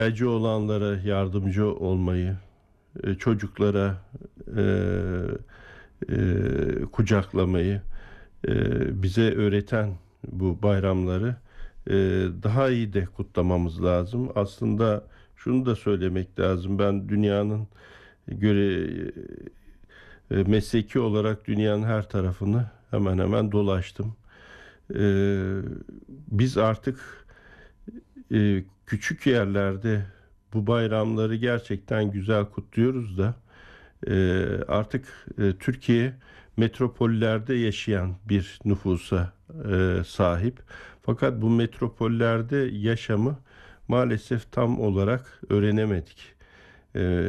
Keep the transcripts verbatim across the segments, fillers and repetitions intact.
ihtiyacı olanlara yardımcı olmayı, e, çocuklara e, e, kucaklamayı e, bize öğreten bu bayramları e, daha iyi de kutlamamız lazım. Aslında şunu da söylemek lazım. Ben dünyanın göre e, mesleki olarak dünyanın her tarafını hemen hemen dolaştım. E, Biz artık e, küçük yerlerde bu bayramları gerçekten güzel kutluyoruz da e, artık e, Türkiye metropollerde yaşayan bir nüfusa e, sahip. Fakat bu metropollerde yaşamı maalesef tam olarak öğrenemedik. E,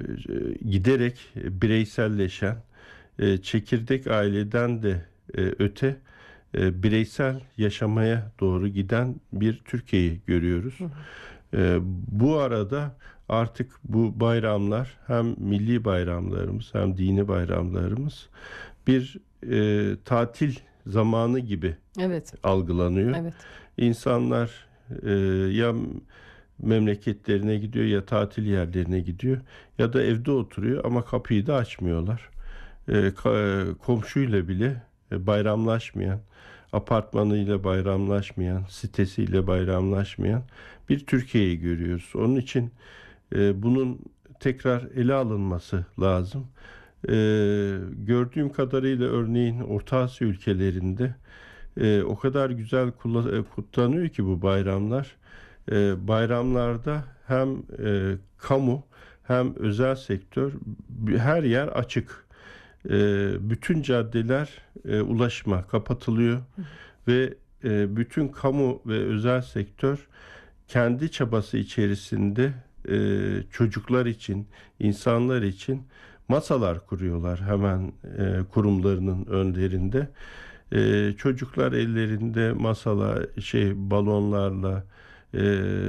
Giderek bireyselleşen, e, çekirdek aileden de e, öte e, bireysel yaşamaya doğru giden bir Türkiye'yi görüyoruz. Hı hı. E, bu arada artık bu bayramlar hem milli bayramlarımız hem dini bayramlarımız bir e, tatil zamanı gibi Evet, algılanıyor. evet. İnsanlar e, ya memleketlerine gidiyor ya tatil yerlerine gidiyor ya da evde oturuyor ama kapıyı da açmıyorlar. E, ka- komşuyla bile e, bayramlaşmayan, apartmanıyla bayramlaşmayan, sitesiyle bayramlaşmayan bir Türkiye'yi görüyoruz. Onun için e, bunun tekrar ele alınması lazım. E, Gördüğüm kadarıyla örneğin Orta Asya ülkelerinde e, o kadar güzel kula- e, kutlanıyor ki bu bayramlar. E, bayramlarda hem e, kamu hem özel sektör her yer açık. E, Bütün caddeler e, ulaşıma kapatılıyor ve e, bütün kamu ve özel sektör kendi çabası içerisinde e, çocuklar için, insanlar için masalar kuruyorlar hemen e, kurumlarının önlerinde. E, çocuklar ellerinde masalar, şey balonlarla, e,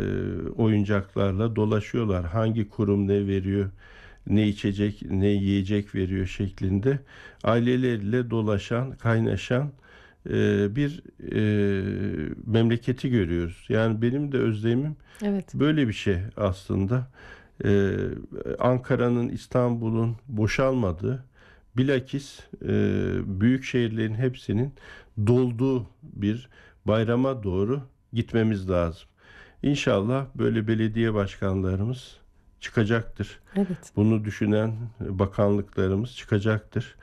oyuncaklarla dolaşıyorlar. Hangi kurum ne veriyor, ne içecek, ne yiyecek veriyor şeklinde aileleriyle dolaşan, kaynaşan e, bir e, memleketi görüyoruz. Yani benim de özlemim Evet. böyle bir şey aslında. E, Ankara'nın, İstanbul'un boşalmadığı, bilakis e, büyük şehirlerin hepsinin dolduğu bir bayrama doğru gitmemiz lazım. İnşallah böyle belediye başkanlarımız çıkacaktır. Evet. Bunu düşünen bakanlıklarımız çıkacaktır.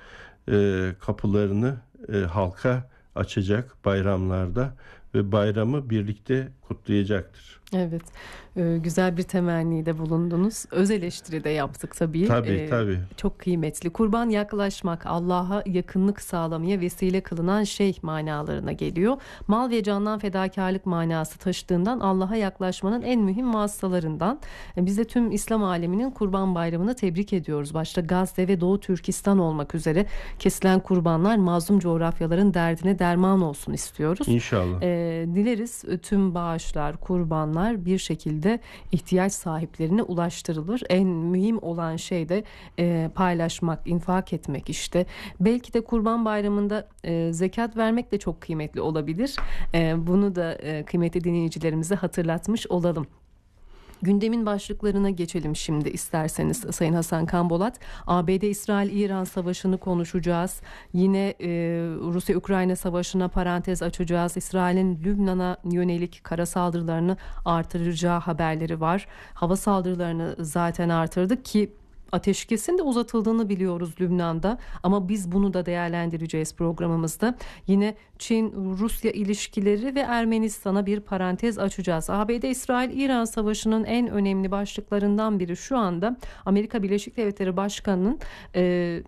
E, kapılarını e, halka açacak bayramlarda ve bayramı birlikte kutlayacaktır. Evet, Ee, güzel bir temennide bulundunuz. Öz eleştiri de yaptık tabii. Tabii Ee, tabii. çok kıymetli. Kurban yaklaşmak, Allah'a yakınlık sağlamaya vesile kılınan şey manalarına geliyor. Mal ve candan fedakarlık manası taşıdığından Allah'a yaklaşmanın en mühim vasıtalarından. Ee, Biz de tüm İslam aleminin Kurban Bayramı'nı tebrik ediyoruz. Başta Gazze ve Doğu Türkistan olmak üzere kesilen kurbanlar mazlum coğrafyaların derdine derman olsun istiyoruz. İnşallah. Ee, dileriz tüm bağışlar, kurbanlar bir şekilde ihtiyaç sahiplerine ulaştırılır. En mühim olan şey de e, paylaşmak, infak etmek işte. Belki de Kurban Bayramı'nda e, zekat vermek de çok kıymetli olabilir. E, bunu da e, kıymetli dinleyicilerimize hatırlatmış olalım. Gündemin başlıklarına geçelim şimdi isterseniz Sayın Hasan Kambolat. A B D İsrail-İran savaşını konuşacağız. Yine e, Rusya-Ukrayna savaşına parantez açacağız. İsrail'in Lübnan'a yönelik kara saldırılarını artıracağı haberleri var. Hava saldırılarını zaten artırdı ki ateşkesin de uzatıldığını biliyoruz Lübnan'da, ama biz bunu da değerlendireceğiz programımızda. Yine Çin-Rusya ilişkileri ve Ermenistan'a bir parantez açacağız. A B D İsrail-İran savaşının en önemli başlıklarından biri şu anda Amerika Birleşik Devletleri Başkanı'nın e,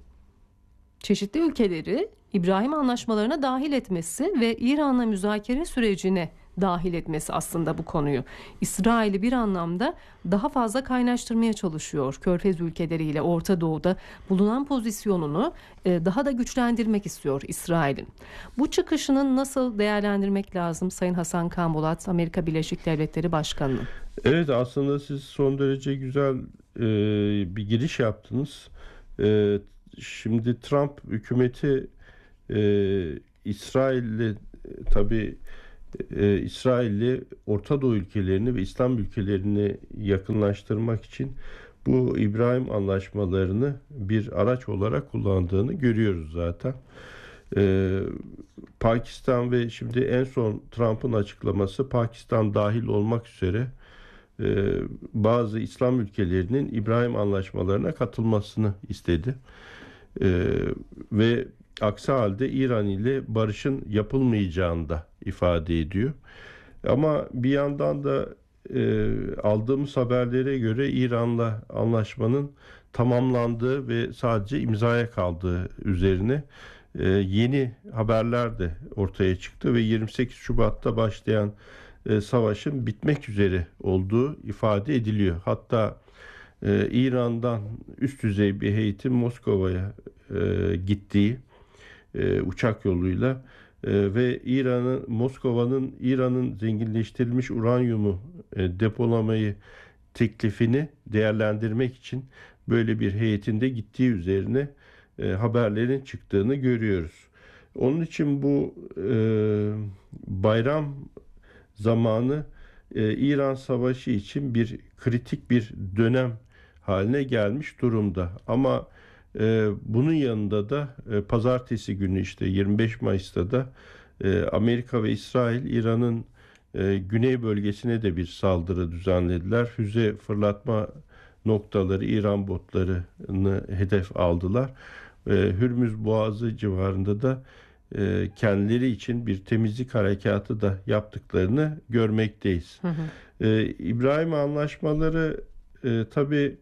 çeşitli ülkeleri İbrahim Anlaşmalarına dahil etmesi ve İran'la müzakere sürecine dahil etmesi aslında bu konuyu. İsrail'i bir anlamda daha fazla kaynaştırmaya çalışıyor. Körfez ülkeleriyle Orta Doğu'da bulunan pozisyonunu e, daha da güçlendirmek istiyor İsrail'in. Bu çıkışının nasıl değerlendirmek lazım Sayın Hasan Kambolat, Amerika Birleşik Devletleri Başkanı'nın? Evet, aslında siz son derece güzel e, bir giriş yaptınız. E, Şimdi Trump hükümeti e, İsrail'le e, tabii e, İsrail'le Orta Doğu ülkelerini ve İslam ülkelerini yakınlaştırmak için bu İbrahim anlaşmalarını bir araç olarak kullandığını görüyoruz zaten. E, Pakistan ve şimdi en son Trump'ın açıklaması, Pakistan dahil olmak üzere e, bazı İslam ülkelerinin İbrahim anlaşmalarına katılmasını istedi. E, ve aksi halde İran ile barışın yapılmayacağını da ifade ediyor. Ama bir yandan da e, aldığımız haberlere göre İran'la anlaşmanın tamamlandığı ve sadece imzaya kaldığı üzerine e, yeni haberler de ortaya çıktı ve yirmi sekiz Şubat'ta başlayan e, savaşın bitmek üzere olduğu ifade ediliyor. Hatta e, İran'dan üst düzey bir heyetin Moskova'ya e, gittiği e, uçak yoluyla e, ve İran'ın Moskova'nın İran'ın zenginleştirilmiş uranyumu e, depolamayı teklifini değerlendirmek için böyle bir heyetin de gittiği üzerine e, haberlerin çıktığını görüyoruz. Onun için bu e, bayram zamanı e, İran Savaşı için bir kritik bir dönem haline gelmiş durumda. Ama e, bunun yanında da e, pazartesi günü işte yirmi beş Mayıs'ta da e, Amerika ve İsrail İran'ın e, güney bölgesine de bir saldırı düzenlediler. Füze fırlatma noktaları, İran botlarını hedef aldılar. E, Hürmüz Boğazı civarında da e, kendileri için bir temizlik harekatı da yaptıklarını görmekteyiz. Hı hı. E, İbrahim anlaşmaları e, tabii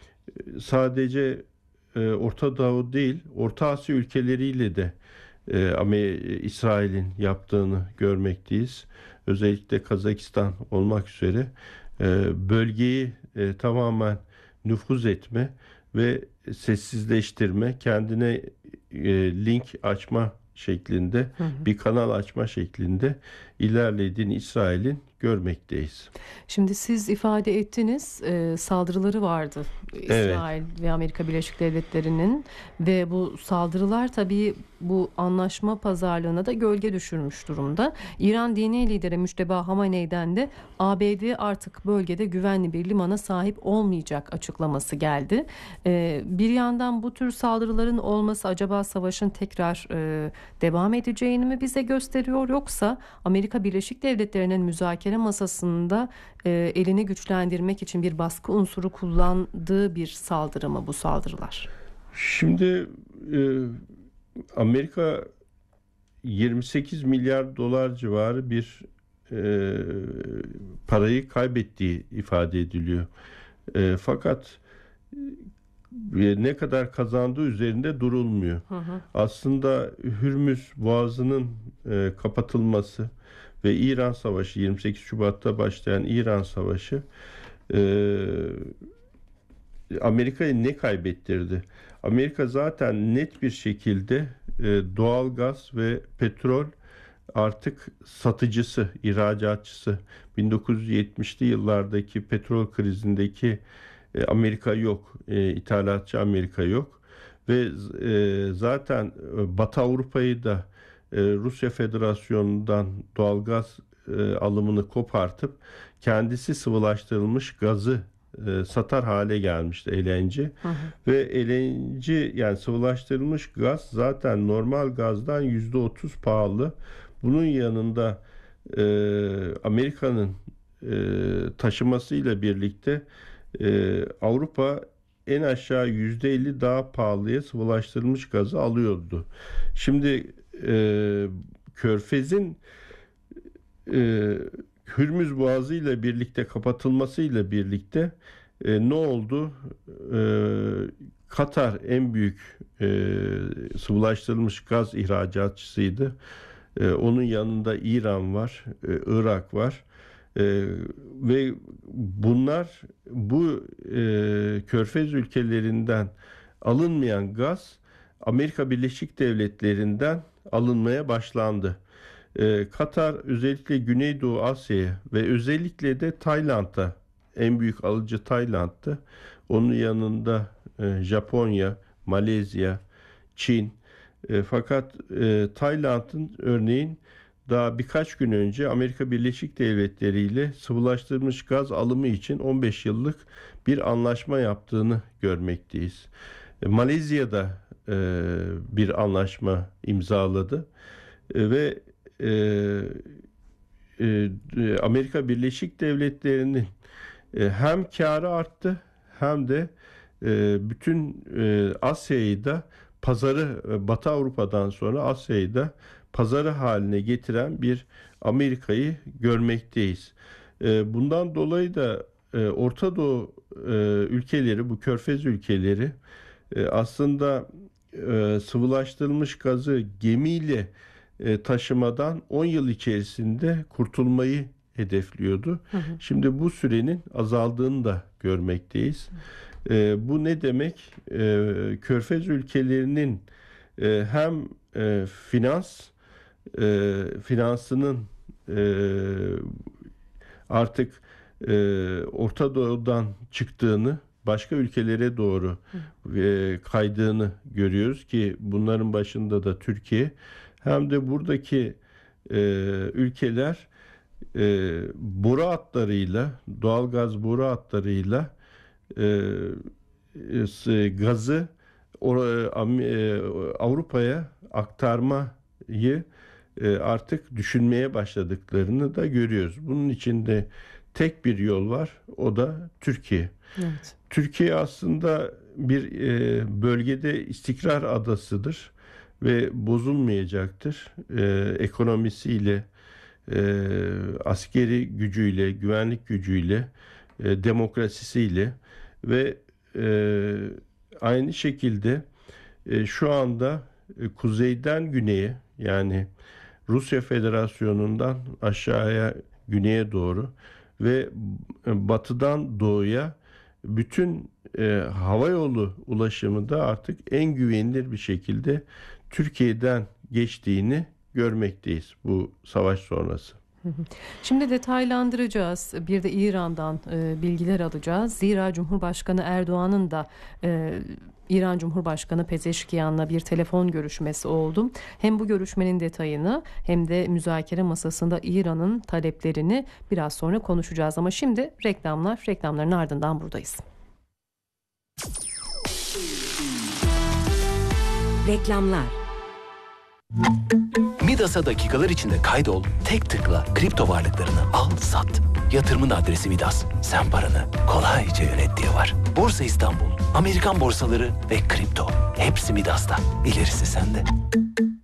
sadece e, Orta Doğu değil, Orta Asya ülkeleriyle de e, Amer- İsrail'in yaptığını görmekteyiz. Özellikle Kazakistan olmak üzere e, bölgeyi e, tamamen nüfuz etme ve sessizleştirme, kendine e, link açma şeklinde, Hı hı. bir kanal açma şeklinde ilerlediğini İsrail'in görmekteyiz. Şimdi siz ifade ettiniz, e, saldırıları vardı Evet, İsrail ve Amerika Birleşik Devletleri'nin ve bu saldırılar tabii bu anlaşma pazarlığına da gölge düşürmüş durumda. İran dini lideri Müşteba Hamaney'den de A B D artık bölgede güvenli bir limana sahip olmayacak açıklaması geldi. E, bir yandan bu tür saldırıların olması acaba savaşın tekrar e, devam edeceğini mi bize gösteriyor, yoksa Amerika Birleşik Devletleri'nin müzakere masasında e, elini güçlendirmek için bir baskı unsuru kullandığı bir saldırı mı bu saldırılar? şimdi e, Amerika yirmi sekiz milyar dolar civarı bir e, parayı kaybettiği ifade ediliyor. E, fakat e, ne kadar kazandığı üzerinde durulmuyor. Hı hı. Aslında Hürmüz Boğazı'nın e, kapatılması ve İran Savaşı, yirmi sekiz Şubat'ta başlayan İran Savaşı e, Amerika'ya ne kaybettirdi? Amerika zaten net bir şekilde e, doğal gaz ve petrol artık satıcısı, ihracatçısı. bin dokuz yüz yetmişli yıllardaki petrol krizindeki e, Amerika yok, e, ithalatçı Amerika yok ve e, zaten e, Batı Avrupa'yı da e, Rusya Federasyonu'ndan doğalgaz e, alımını kopartıp kendisi sıvılaştırılmış gazı e, satar hale gelmişti L N G. Hı hı. Ve L N G yani sıvılaştırılmış gaz zaten normal gazdan yüzde otuz pahalı. Bunun yanında e, Amerika'nın e, taşımasıyla birlikte e, Avrupa en aşağı yüzde elli daha pahalıya sıvılaştırılmış gazı alıyordu. Şimdi e, Körfez'in e, Hürmüz Boğazı ile birlikte kapatılmasıyla birlikte e, ne oldu? E, Katar en büyük e, sıvılaştırılmış gaz ihracatçısıydı. E, onun yanında İran var, e, Irak var. E, ve bunlar bu e, Körfez ülkelerinden alınmayan gaz Amerika Birleşik Devletleri'nden alınmaya başlandı. E, Katar özellikle Güneydoğu Asya'ya ve özellikle de Tayland'a, en büyük alıcı Tayland'tı. Onun yanında e, Japonya, Malezya, Çin. E, fakat e, Tayland'ın örneğin daha birkaç gün önce Amerika Birleşik Devletleri ile sıvılaştırılmış gaz alımı için on beş yıllık bir anlaşma yaptığını görmekteyiz. E, Malezya'da e, bir anlaşma imzaladı E, ve e, e, Amerika Birleşik Devletleri'nin e, hem kârı arttı hem de e, bütün e, Asya'yı da pazarı, e, Batı Avrupa'dan sonra Asya'yı da pazarı haline getiren bir Amerika'yı görmekteyiz. E, bundan dolayı da e, Orta Doğu e, ülkeleri, bu Körfez ülkeleri e, aslında e, sıvılaştırılmış gazı gemiyle e, taşımadan on yıl içerisinde kurtulmayı hedefliyordu. Hı hı. Şimdi bu sürenin azaldığını da görmekteyiz. E, bu ne demek? E, Körfez ülkelerinin e, hem e, finans e, finansının e, artık e, Orta Doğu'dan çıktığını, başka ülkelere doğru e, kaydığını görüyoruz ki bunların başında da Türkiye. Hem de buradaki e, ülkeler e, boru hatlarıyla, doğalgaz boru hatlarıyla e, e, gazı or- Am- e, Avrupa'ya aktarmayı e, artık düşünmeye başladıklarını da görüyoruz. Bunun içinde tek bir yol var, o da Türkiye. Evet. Türkiye aslında bir e, bölgede istikrar adasıdır ve bozulmayacaktır. E, ekonomisiyle, e, askeri gücüyle, güvenlik gücüyle, e, demokrasisiyle ve e, aynı şekilde e, şu anda e, kuzeyden güneye, yani Rusya Federasyonu'ndan aşağıya, güneye doğru ve batıdan doğuya bütün e, hava yolu ulaşımı da artık en güvenilir bir şekilde Türkiye'den geçtiğini görmekteyiz bu savaş sonrası. Şimdi detaylandıracağız. Bir de İran'dan e, bilgiler alacağız. Zira Cumhurbaşkanı Erdoğan'ın da e, İran Cumhurbaşkanı Pezeşkiyan'la bir telefon görüşmesi oldu. Hem bu görüşmenin detayını hem de müzakere masasında İran'ın taleplerini biraz sonra konuşacağız. Ama şimdi reklamlar, reklamların ardından buradayız. Reklamlar. Midas'a dakikalar içinde kaydol, tek tıkla kripto varlıklarını al, sat. Yatırımın adresi Midas. Sen paranı kolayca yönet diye var. Borsa İstanbul, Amerikan borsaları ve kripto. Hepsi Midas'ta. İlerisi sende.